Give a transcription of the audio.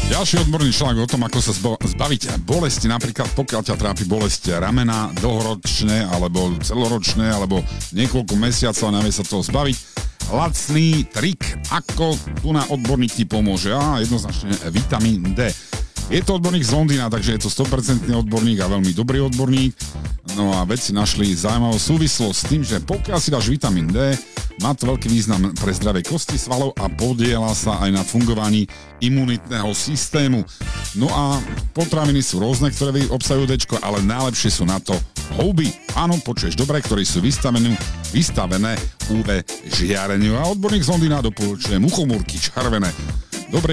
Ďalší odborný článok o tom, ako sa zbaviť bolesti, napríklad pokiaľ ťa trápi bolesť ramena dlhoročné, alebo celoročné, alebo niekoľko mesiacov a nevie sa toho zbaviť. Lacný trik, ako tu na odborník ti pomôže. Jednoznačne vitamín D. Je to odborník z Londýna, takže je to 100% odborník a veľmi dobrý odborník. No a vedci našli zaujímavú súvislosť s tým, že pokiaľ si dáš vitamín D, má to veľký význam pre zdravé kosti svalov a podieľa sa aj na fungovaní imunitného systému. No a potraviny sú rôzne, ktoré obsahujú D, ale najlepšie sú na to houby. Áno, počuješ dobre, ktorí sú vystavené UV žiareniu. A odborník z Londýna doporučuje muchomúrky červené.